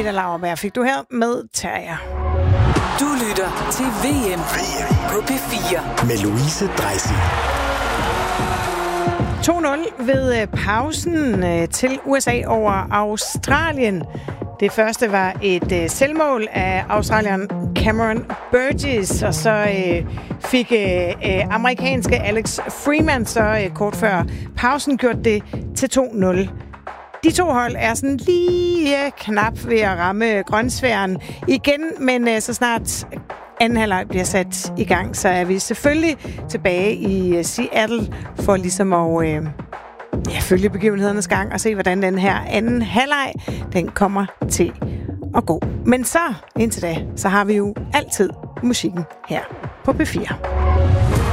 Peter Lauerberg fik du her med Terrier. Du lytter til VM på P4 med Louise Dreisig. 2-0 ved pausen til USA over Australien. Det første var et selvmål af australieren Cameron Burgess, og så fik amerikanske Alex Freeman så kort før pausen gjort det til 2-0. De to hold er sådan lige knap ved at ramme grønsfæren igen, men så snart anden halvleg bliver sat i gang, så er vi selvfølgelig tilbage i Seattle for ligesom at følge begivenhedernes gang og se, hvordan den her anden halvleg, den kommer til at gå. Men så, indtil da, så har vi jo altid musikken her på P4.